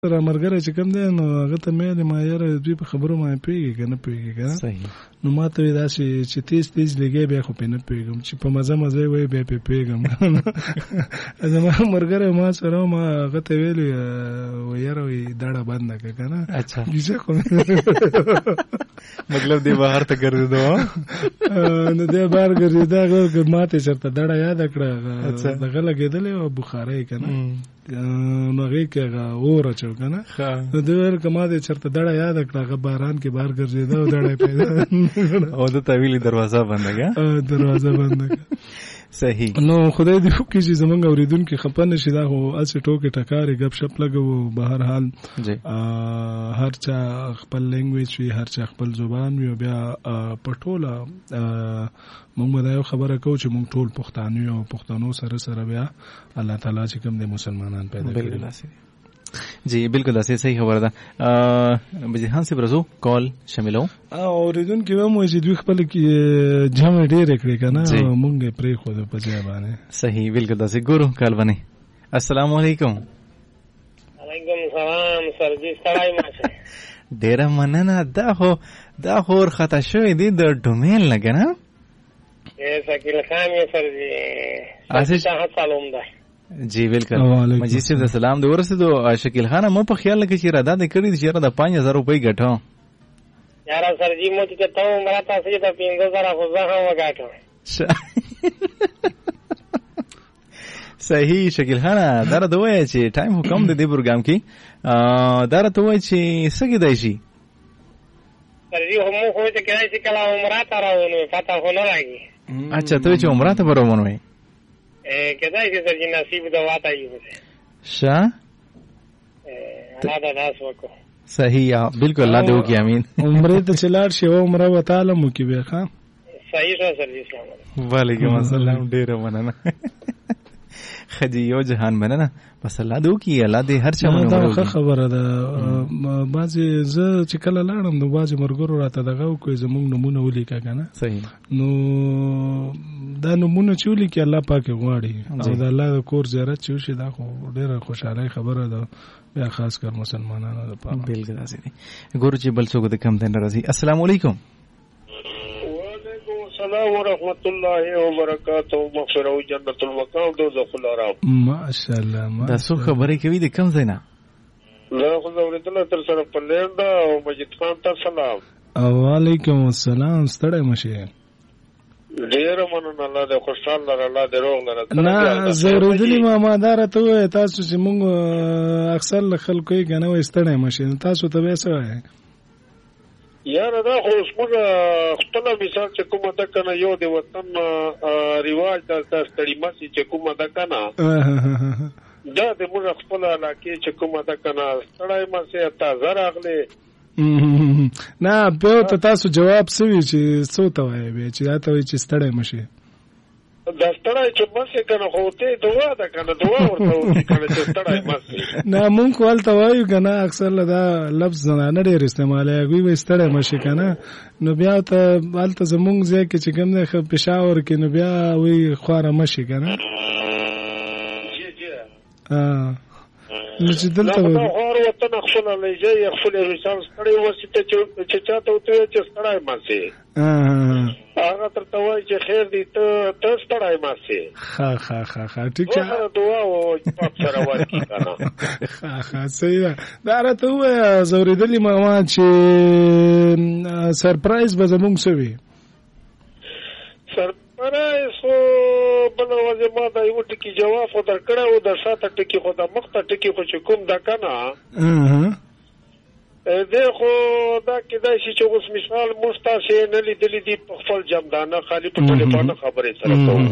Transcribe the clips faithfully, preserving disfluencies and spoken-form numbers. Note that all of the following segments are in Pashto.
را مرګره چې کوم دی نو هغه ته مې د ما یاره دوی په خبرو باندې پوهېږي که نه پوهېږي که صحیح نو ما ته وایي داسې چې تیز تیز لګی بیا خو پرې نه پوهېږم چې په مزه مزه یې وایي بیا پرې پوهېږم زما ملګری ما سره و ما هغه ته ویلي و یاره وایي داړه بنده کړه که نه اچھا کیسه خو مطلب دی بهر ته ګرځېدو نو دی بهر ګرځېده هغه ما ته چېرته داړه یاده کړه دغه لګېدلې وه بخارۍ که نه نو هغې کې هغه اور اچو که نه نو دوی ویل که ما دې چېرته دړه یاده کړه هغه باران کې بهر ګرځېده او دړه یې پیدا او ده ته ویلي دروازه بنده کړه دروازه بنده کړه صحیح نو خدای دې وکړي چې زمونږ اورېدونکي خفه نه شي دا خو هسې ټوکې ټکارې ګپ شپ لګوو بهر حال هر چا خپل لینګویج وي هر چا خپل زبان وي او بیا په ټوله مونږ به دا یو خبره کوو چې مونږ ټول پښتانه یو او پښتنو سره سره بیا الله تعالی چې کوم دی مسلمانان پیدا کړي جی بالکل داسې صحیح خبره ده بجیحان صاحب رضو کال شاملو اورېدونکي هم وایي چې دوی خپله جمع ډېرې کړې که نه مونږ یې پرېښودو په ځای باندې صحیح بالکل داسې ګورو کال باندې السلام علیکم وعلیکم السلام سرجي ستړی مه شئ ډېره مننه دا خو دا خو ورخطا شوی دی د ډومین نه که نه شکیل خان یې سرجي ته سلام ده جی بالکل مجید صاحب د سلام د ورسېدو شکیل خانه مو په خیال لکه چې اراده دې کړې چې یاره د پنځه هزار روپۍ ګټو یاره سرجي مو چې ته عمره تاسو چې د پنځه زره خو زه هم وګاټم صحیح شکیل خانه دا راته ووایه چې ټایم خو کم دی دې پروګرام کې دا راته ووایه چې څه کېدای شي سرجي مو خو چې کېدای شي کله عمره ته راونو پته خو نه لګي اچھا ته چې عمره ته به روان وې کېدای شي سرجي نصیب د واته یې وځي ښه الله دا داس وکړو صحیح بالکل الله دې وکړي امین عمرې ته چې لاړ شي عمره به تعالی مو کې بیا ښه صحیح شو سرجي اسلام وعلیکم السلام ډېره مننه خدي یو جهان مننه بس الله دې وکړي الله دې هر چا منو دا ښه خبره ده بعضې زه چې کله لاړم نو بعضې ملګرو راته دغه وکړئ زمونږ نومونه ولیکه که نه صحیح نو دا نومونه چې ولیکي الله پاک یې غواړي او د الله د کور زیارت چې وشي دا خو ډېره خوشحالۍ خبره ده بیا خاص کر مسلمانانو لپاره بالکل داسې دی ګورو چې بل څوک د کم ځای نه راځي السلام علیکم السلام ورحمۃ اللہ وبرکاتہ مغفرہ او جنت المقام دوزخ الارام ماشاءالله دا څو خبرې کوي د کم ځای نه زه خو اورېدل تر سره په لیندا او مجید خان ته سلام وعلیکم السلام ستړی مشه ډیر مننه الله دې خوشحال لره الله دې روغ لره نه زورودلی ما ما دار ته وای تاسو چې موږ اکثر خلکو یې کنه وای ستړی مشه تاسو ته وایي یاره دا خو موږ خپل مثال چې کومه ده کنه یو د وطن رواج د ستړي مسی چې کومه ده کنه دا د موږ خپل علاقې چې کومه ده کنه ستړی مسی تازه راغلی نه په ته تاسو جواب سوي چې څو ته وایي چې دا ته وایي چې ستړی مشي دا ستړی چې مسی کنه خو ته دعا ده کنه دعا ورته وکړي کنه چې ستړی مسی نه مونږ ولته وایو کنه اکثر دا لفظ نه ډېر استعمالوي هغوی به ستړی مشي کنه نو بیا ته هلته زمونږ ځای کې چې کوم دی پېښور کې نو بیا وایي خواره مشي کنه نو چې دلته هر وطن خپل لهجه یې خپل رسال ستړی وسي ته چې چاته وته چې ستړی مسی هغه ترته وایي چې خیر دی ته ته ستړی مسی ښه ښه ښه ښه ټیک ده دعا او پاک سره ورکړي کنه ښه ښه صحیح ده دا راته ووایه زه اورېدلي ما وه چې سرپرایز به زمونږ څه وي سرپرایز خو بله ورځې ما دا یو ټکي جواب خو در کړی و د شاته ټکي خو د مخته ټکي خو چې کوم ده که نه دی خو دا کېدای شي چې اوس مثال موږ تاسې یې نه لیدلي دي په خپل جمدانه خالي په ټلیفونه خبرې سره کوو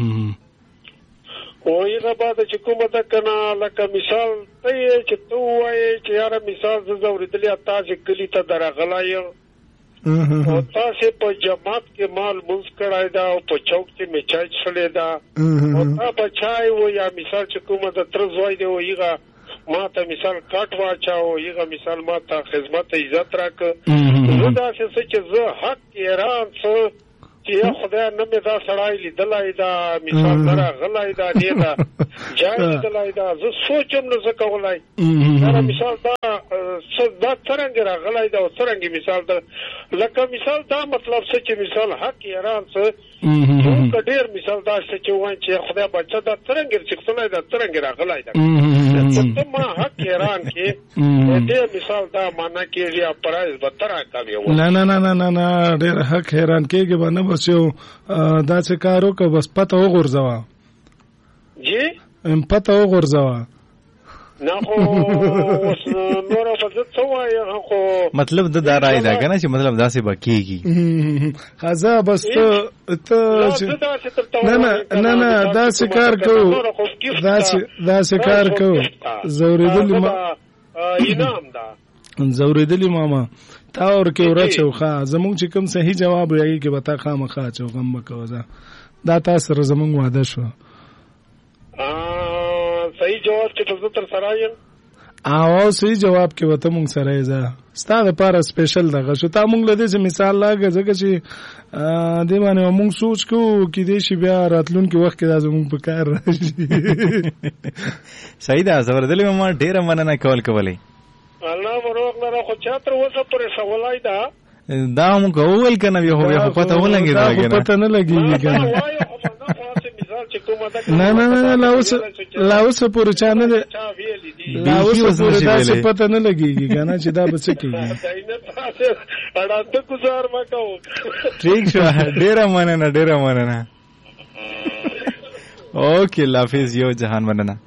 خو هغه بعد چې کومه ده که نه لکه مثال ته یې چې ته ووایې چې یاره مثال زه زه اورېدلې تاسې کلي ته درغلی یم او تاسې په جماعت کې مال مونځ کړی ده او په چوک کې مې چای څښلی ده او تا به چای و یا مثال چې کومه د تره زوی دی و هغه ما ته مثال کاټ واچاو هغه مثال ما ته خدمت عزت راکړه زه داسې څه چې زه حق ایران څه چې خدای نه مې دا سړی لیدلی دا مثال نه راغلی دا دی دا جای لیدلی دا زه سوچم نه زه کولی دا مثال دا دا څرنګې راغلی دا او څرنګې مثال دا لکه مثال دا مطلب څه چې مثال حق حیران څه که ډېر مثال دا شته چې ووایم چې خدای بچه دا څرنګې چښتلی دا څرنګې راغلی دا ته ما حق حیران کې دې مثال دا معنا کېږي یا پرایز به ته راکاږې نه نه نه نه نه ډېر حق حیران کېږي به نه بس یو داسې کار وکړه بس پته وغورځوه جی پته وغورځوه نه خو اوس نوره به زه څه وایم خو مطلب د دا رای ده که نه چې مطلب داسې به کېږي ښه بس ته ته نه نه نه نه داسې کار کوو داسې کار کوو ځورېدلي انعام ده ځورېدلي ماما تا ورکې ورچو ښه زمونږ چې کوم صحیح جواب وي هغې کې به تا خامخا اچو غم به کوه ځه دا تا سره زمونږ واده شوه صحیح جواب کې ته زه تر سره یم او صحیح جواب کې به ته مونږ سره یې ځه ستا دپاره سپیشل دغه شو تا مونږ له دې چې مثال لاګه ځکه چې دې باندې به مونږ سوچ کوو کیدای شي بیا راتلونکي وخت کې دا زمونږ په کار راشي صحیح ده زبردلي ماما ډېره مننه کول کولی الله مروغ لره خو چا تر اوسه پورې سوالای ده دا موږ وویل که نه بیا خو بیا خو پته ولګېده خو پته نه لګېږي که نه نه نه نه لا اوس لا اوس پورې چا نه دی لا اوس پورې داسې پته نه لګېږي که نه چې دا به څه کېږي اړانده ګزار مه کوو ټیک شو ډېره مننه ډېره مننه اوکې الله حافظ یو جهان مننه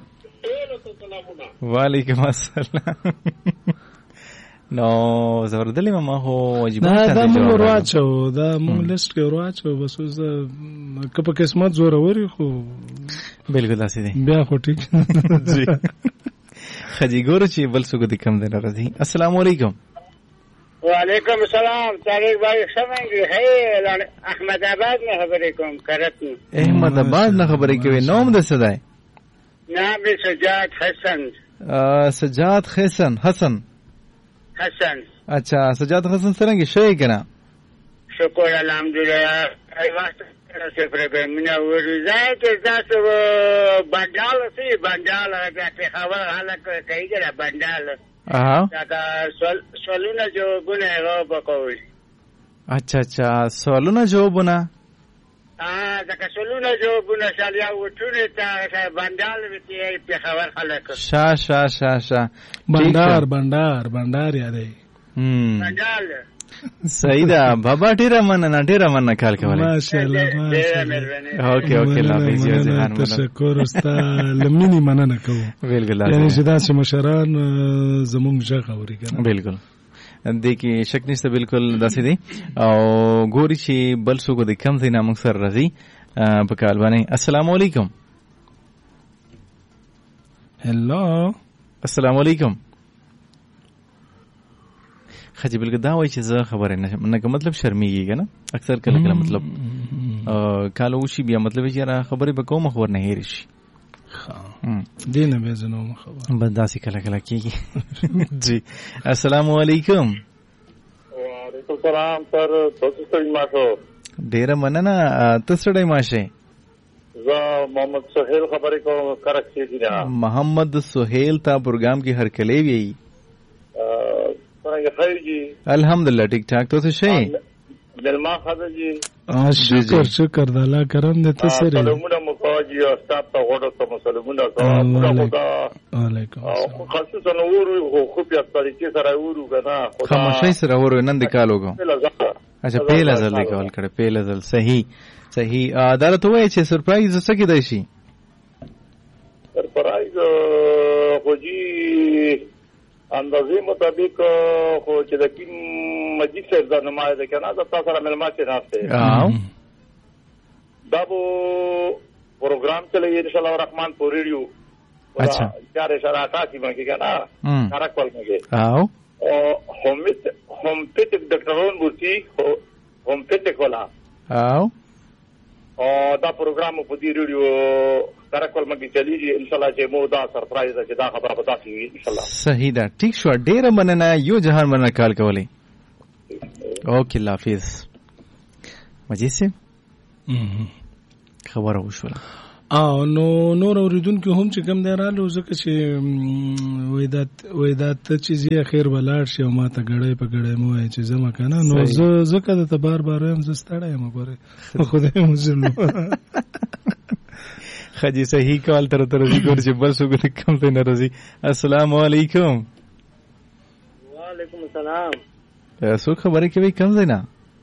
وعلیکم السلام نو زبردلی ماما خو واجب دا دا مونږ ورواچو دا مونږ لیست کې ورواچو بس اوس که په قسمت زوروري خو بالکل داسې دی بیا خو ټیک جی خجی ګورو چې بل څوک دې کم دی نه راځي السلام علیکم وعلیکم السلام طارق بھائی څنګه هي احمد آباد نه خبرې کوم کرتی احمد آباد نه خبرې کوي نوم د څه دی نام سجاد حسن سجاد حسن حسن حسن اچھا سجاد حسن څنګه شي کنه شکر الحمدلله ای وخت سفر به مینا ورځای کې تاسو بنډال سي بنډال راځي خبر حالت کوي ګره بنډال ها دا سوالونه جوابونه غو بکوي اچھا اچھا سوالونه جوابونه ا دا کسلونه جوابونه شالیا وټونه تا بنډال وتی په خبر خلک شا شا شا شا بنډار بنډار بنډار یادې هم بنډال صحیح ده بابا ډیره مننه ډیره مننه کال کوله ماشاءالله ماشاءالله اوکې اوکې لا بیزي ځان تشکر استا لمنی مننه کوو بالکل یعنی چې داسې مشران زمونږ ژغ اوري کنه بالکل دې کې شک نشته بالکل داسې دی او ګوري چې بل څوک د کم ځای نه موږ سره راځي په کال باندې السلام علیکم هلو السلام علیکم خجی بالکل دا وایي چې زه خبره نه نه مطلب شرمېږي که نه اکثر کله کله مطلب کال وشي بیا مطلب چې یاره خبرې به کوم خبر نه هېرې شي دې نه بیا زه نه وم خبر بس داسې کله کله کېږي جی السلام علیکم وعلیکم السلام سر تاسو ستړي ما شو ډېره مننه ته ستړی ما شې زه محمد سهیل خبرې کوم کرکسي دي نه محمد سهیل تا پروګرام کې هرکلی وی څنګه خیر جی الحمدلله ټیک ټاک تاسو شئ دلما خبر جی شکر شکر د الله کرم دې ته سره سلامونه مخاجي او استاد ته غوډه ته سلامونه کوم خدا علیکم السلام خاصه نور خو بیا طریقې سره ورو غنا خاموشي سره ورو نن د کالو کو اچھا پیله ځل دی کول کړه پیله ځل صحیح صحیح عدالت وای چې سرپرایز څه کې دی شي سرپرایز خو جی اندازې مطابق خو چې د کوم مجلس صاحب د نمایده کنه دا تاسو سره ملما چې ناشته او دا وو پروګرام چلے ان شاء الله الرحمن په ریډیو اچھا چار اشاره تاسو باندې کنه کارکول کې او هم هم پټ ډاکټرون بوتي هم پټ کولا او او دا پروګرام په دې ریډیو کارکول مګي چلیږي ان شاء الله چې مو دا سرپرایز چې دا خبره پتا شي ان شاء الله صحیح ده ټیک شو ډېر مننه یو جهان مننه کال کولی اوکې الله حافظ مجید سي خبره وشوله. او نو نور اوریدونکو هم چې کم دی رالو ځکه چې وای دا وای دا ته چې زی خیر بلاړ شي او ما ته غړې په غړې مو وای چې زما کنه نو زه ځکه د تبار بار هم زستړای ما ګوره خدای مو زلو خجی صحیح کال تر تر زی ګور چې بل څه کم ته ناراضي. السلام علیکم. وعلیکم السلام. څو خبرې کوي کم زینا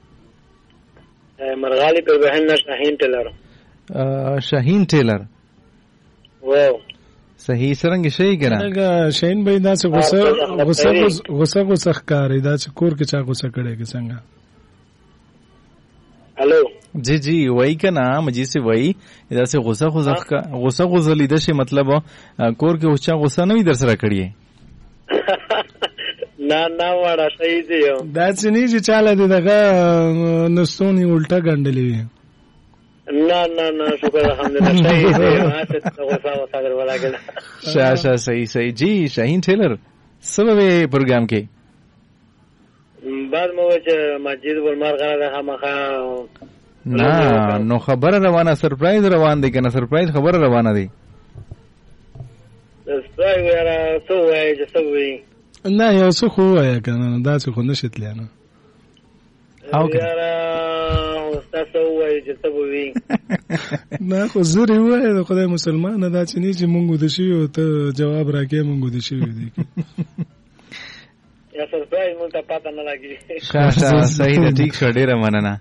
مرغالی پر بهن شاهین ټیلر. شاهین ټیلر واو صحیح سرنګ شي کنه هغه شاهین به دا څه غوسه غوسه غوسه غوسه ښکاري دا چې کور کې چا غوسه کړي کې څنګه. الو جی جی وای کنه مجي سي وای دا څه غوسه غوسه غوسه غوسه لیدل شي مطلب کور کې اوچا غوسه نه وي در سره کړی نه نه وړه صحیح دی دا چې نه چې چاله دی دغه نستونی الټا ګنډلې وي. نه نه نه شکر الحمدلله صحیح دی ماته غوسه غوسه ولا کنه. شاه شاه صحیح صحیح جی شاهین ټیلر سبب پروګرام کې بعد مو چې مسجد ولمر غره همخه نه نو خبره روانه سرپرایز روان دی کنه سرپرایز خبره روانه دی. سپرایز ورا څو وای چې څو وای نه یو څه خو وای کنه دا څه خو نشتلی نه او کنه تاسو وای چې څه وای نه خو زری وای د خدای مسلمان دا چې نه چې مونږ د شی او ته جواب راکې مونږ د شی دی یا سرپرایز مونږ ته پاتہ نه لګی. ښه صحیح ده ټیک شو ډیره مننه.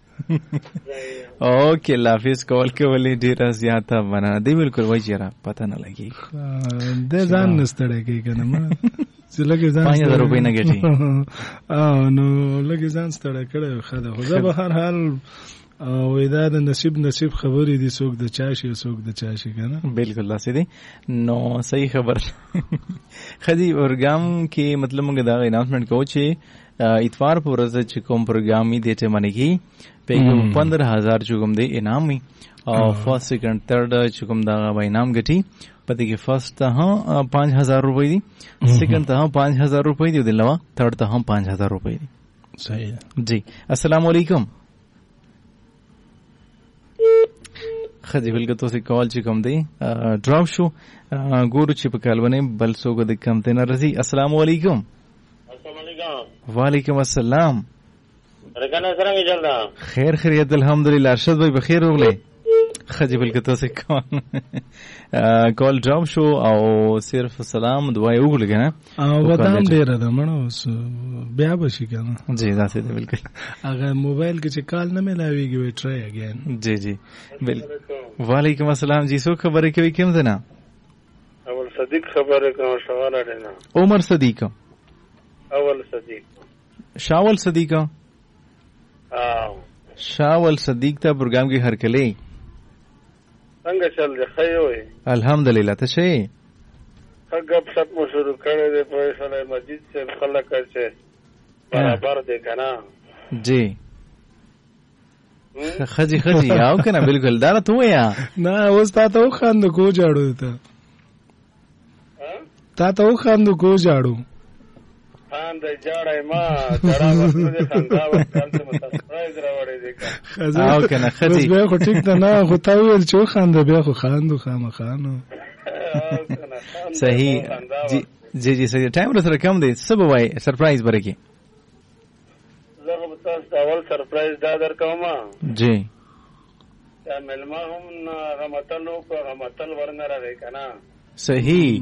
اوکې لافیس کول کولې ډیره زیاته مننه دی بالکل وای چې را پاتہ نه لګی د ځان نستړی کی کنه ما چې لګي ځان پنځه هزار روپۍ نه ګټي او نو لګي ځان ستړی کړی خو دا خو زه به هر حال او دا د نصیب نصیب خبرې دي څوک د چا شي څوک د چا شي کنه بالکل داسې دی. نو صحیح خبر خدي پروګرام کې مطلب موږ دا اناؤنسمنت کوو چې اتوار پر ورځ چې کوم پروګرام یې دیته منی کی په پندرہ ہزار چکم دی انعام وي او فرست سیکنڈ تھرڈ چکم دا به انعام ګټي پته کې فرست ته پانچ ہزار روپۍ دي سیکنڈ ته پانچ ہزار روپۍ دي دلوا تھرڈ ته پانچ ہزار روپۍ دي. صحیح جی السلام علیکم. خدي بل ګټو سي کال چې کوم دی ډراپ شو ګورو چې په کال باندې بل څوک د کم ته ناراضي. السلام علیکم. السلام علیکم. وعلیکم السلام. رکنه څنګه چلدا خیر خیریت الحمدلله. ارشد بھائی بخیر وغلی خدي بل ګټو سي کال کال ډراپ شو او صرف سلام دعای وګل کنه او ودان ډیر ده مړو بیا بشي کنه. جی دا څه دی بالکل هغه موبایل کې چې کال نه ملاويږي وی ټرای اگین. جی جی بالکل. وعلیکم السلام جی سو خبرې کوي کوم ځنا اول صدیق خبره کوم شواله دینا عمر صدیق اول صدیق شاول صدیق اه شاول صدیق ته پروګرام کې هر کله څنګه چل دی خیوي الحمدلله ته شي غب شپ مو شروع کړی دی په فیصله مسجد سے خلک چې برابر دی کنه. جی خجی خجی او کنه بالکل دا ته ویا نه اوس تا ته خاندو کو جاړو ته تا ته خاندو کو جاړو خان د جاړای ما جړا ورته څنګه ورته سرپرایز راوړی دی کنه او کنه خجی بیا خو ټیک نه نه خو تا ویل چې خاندو بیا خو خاندو خامہ خانو صحیح. جی جی جی صحیح ټایم سره کم دی سبا وای سرپرایز برکی زه به تاسو اول سرپرایز دا درکوم. جی دا ملما هم رحمتلو کو رحمتل ورنه راغی کنه. صحیح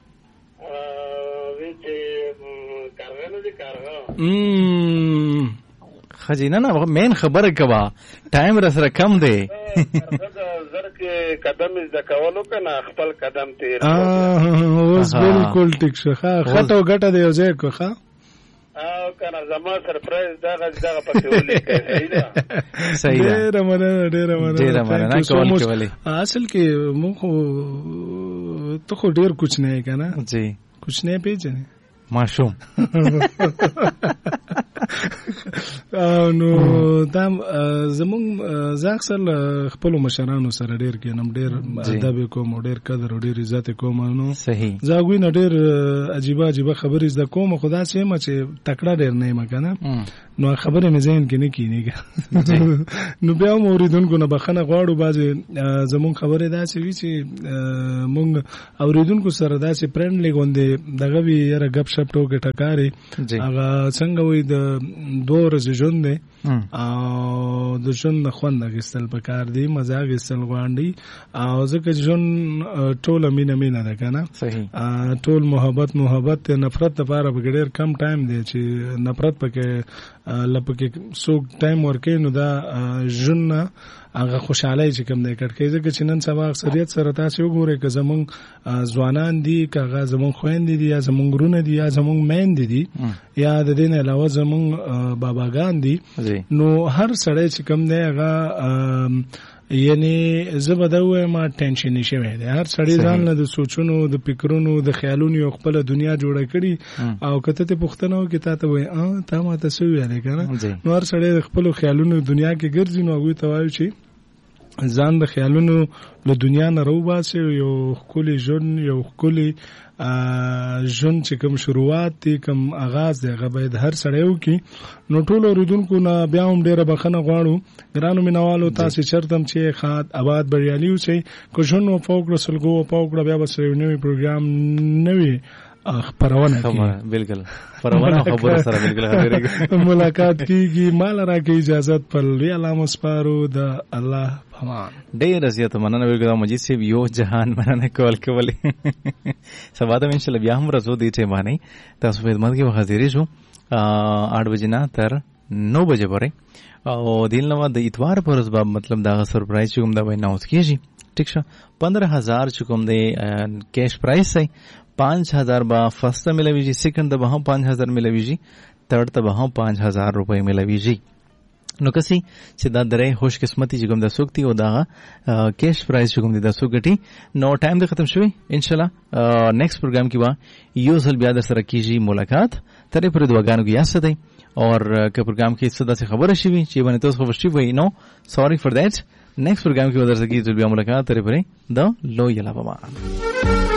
خجی نه نه مین خبره کوا ټایم را سره کم دی زر کې قدم ز کولو کنه خپل قدم تیر اوس بالکل ټیک شو خاطو غټه دی ځای کو ښا او کنه زما سرپرایز دا غږ دا پکې ولیکه صحیح ده صحیح ده ډېر مننه ډېر مننه ډېر مننه کول کولی اصل کې مو ته خو ډېر کچھ نه کنه. جی کچھ نه پیژنې ماشوم نو دا زمونږ زه اکثر خپلو مشرانو سره ډېر کښېنم ډېر ادب کوم ډېر قدر او ډېر عزت کوم. نو صحیح زه هغوی نه ډېر عجیبه عجیبه خبرې زده کوم خو داسې یم چې تکړه ډېر نه یم که نه نو خبره مې ذهن کې نه کینیږي نو بیا موریدونکو نه بخنه غواړو باځه زمون خبره داسې وی چې مونږ اوریدونکو سره داسې فرندلی غوندې دغه وی یره غب شپ ټوکې ټکاري هغه څنګه وي د دوه ورځې ژوند دی او د ژوند خوند اخیستل پکار دی مزه اخیستل غواړي او ځکه ژوند ټوله مینه مینه ده کنه ټول محبت محبت نفرت لپاره بغیر کم ټایم دی چې نفرت پکې لپاره څوک ټایم ورکې نو دا ژوند هغه خوشحالي چې کوم دی کټکې ځکه چې نن سبا اکثریت سره تاسو وګورئ که زمونږ ځوانان دي که هغه زمونږ خويندې دي یا زمونږ ورونه دي یا زمونږ میندې دي یا د دې نه علاوه زمونږ باباګان دي نو هر سړی چې کوم دی هغه یعنی زبده ما ټینشن نشوي دی هر سړی ځان له د سوچونو د فکرونو د خیالونو یو خپل دنیا جوړه کړي او کته ته پښتنو کې تا ته وای ا تا ما ته سوي دی کنه نو هر سړی د خپل خیالونو دنیا کې ګرځي نو هغه ته وایي چې ځان د خیالونو له دنیا نه روباسي یو خولي ژوند یو خولي ژوند چې کوم شروعات دي کوم آغاز دی هغه باید هر سړی وکړي نو ټول اوریدونکو نه بیا هم ډیره بخښنه غواړو ګرانو مینوالو تاسو چرتم چې خاط آباد بریالي اوسئ کو ژوند او فوق رسولګو فوق بیا به سره نوې پروګرام نوې خبرونه کوي بالکل خبرونه خبره سره بالکل خبرې ملاقات کیږي مال راکې اجازه پر لوی علامه سپارو د الله پامان ډېر زیات مننه وکړم مجید سی یو جهان مننه کول کولې سبا ته ان شاء الله بیا هم راځو دې ټیم باندې تاسو په خدمت کې حاضر شو आठ بجې نه تر نو بجې پورې او دین نو د اتوار پر ورځ مطلب دا سرپرایز کوم دا وای نوټ کیږي ٹھیک شه पंद्रह हजार چکم دی کیش پرایس ہے पाँच हजार बा फर्स्ट मिलेगी सेकंड दबा हम पाँच हजार मिलेगी थर्ड दबा हम पाँच हजार रुपए मिलेगी नो कसी सिदा दरे खुश किस्मती जगम द सुक्ति ओ दा कैश प्राइस जगम द सुगटी नो टाइम दे खत्म शुई इंशाल्लाह नेक्स्ट प्रोग्राम की बा यूजुअल ब्यादर सर कीजी मुलाकात तरे पर दुआगान की याद है और के प्रोग्राम की सदा से खबर शिवी ची बने तो खबर Shivi no sorry for that next programme की वजह से की जुल मुलाकात तरे पर द लो यला बाबा